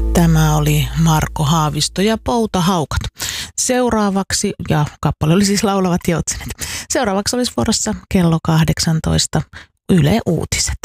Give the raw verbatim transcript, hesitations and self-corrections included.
Tämä oli Marko Haavisto ja Poutahaukat. Seuraavaksi, ja kappale oli siis Laulavat joutsenet. Seuraavaksi olisi vuorossa kello kahdeksantoista Yle Uutiset.